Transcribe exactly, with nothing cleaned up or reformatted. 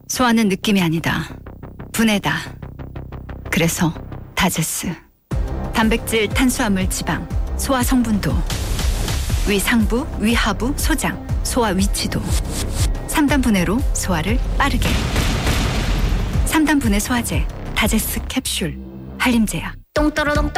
소화는 느낌이 아니다. 분해다. 그래서 다제스. 단백질, 탄수화물, 지방, 소화 성분도, 위상부, 위하부, 소장, 소화 위치도. 삼 단 분해로 소화를 빠르게. 삼 단 분해 소화제, 다제스 캡슐, 한림제약. 똥떠러똥